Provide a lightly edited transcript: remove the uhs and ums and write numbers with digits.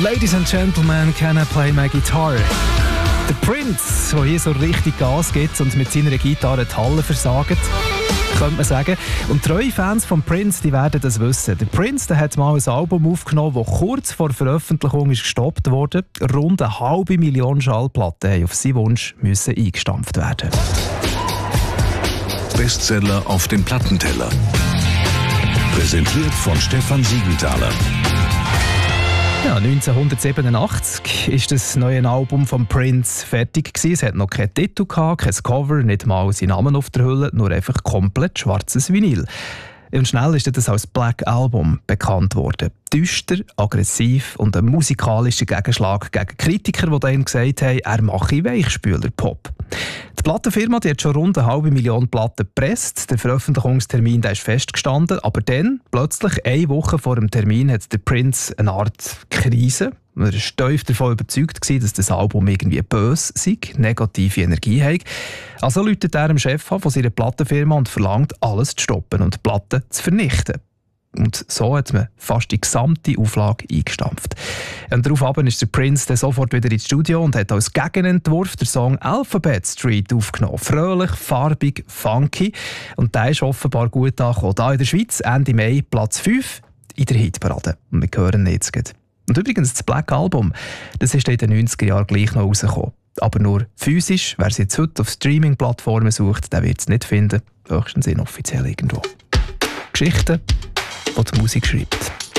Ladies and Gentlemen, can I play my guitar? Der Prince, der hier so richtig Gas gibt und mit seiner Gitarre die Halle versagt, könnte man sagen. Und treue Fans von Prince, die werden das wissen. Der Prince, der hat mal ein Album aufgenommen, das kurz vor Veröffentlichung ist gestoppt wurde. Rund 500.000 Schallplatten haben auf seinen Wunsch müssen eingestampft werden. Bestseller auf dem Plattenteller. Präsentiert von Stefan Siegenthaler. Ja, 1987 ist das neue Album von Prince fertig gewesen. Es hat noch keinen Titel gehabt, kein Cover, nicht mal seinen Namen auf der Hülle, nur einfach komplett schwarzes Vinyl. Und schnell ist das als Black Album bekannt worden. Düster, aggressiv und ein musikalischer Gegenschlag gegen Kritiker, die dann gesagt haben, er mache Weichspüler-Pop. Die Plattenfirma die hat schon rund 500.000 Platten gepresst. Der Veröffentlichungstermin der ist festgestanden, aber dann, plötzlich eine Woche vor dem Termin, hat der Prince eine Art Krise. Er war steif davon überzeugt, dass das Album irgendwie böse sei, negative Energie hat. Also läutet er dem Chef von seiner Plattenfirma und verlangt, alles zu stoppen und die Platten zu vernichten. Und so hat man fast die gesamte Auflage eingestampft. Und daraufhin ist der Prince dann sofort wieder ins Studio und hat als Gegenentwurf den Song Alphabet Street aufgenommen. Fröhlich, farbig, funky. Und der ist offenbar gut angekommen. Hier in der Schweiz, Ende Mai, Platz 5 in der Hitparade. Und wir hören ihn jetzt gleich. Und übrigens, das Black Album, das ist in den 90er Jahren gleich noch rausgekommen. Aber nur physisch. Wer es jetzt heute auf Streaming-Plattformen sucht, der wird es nicht finden. Höchstens inoffiziell irgendwo. Geschichten, die die Musik schreibt.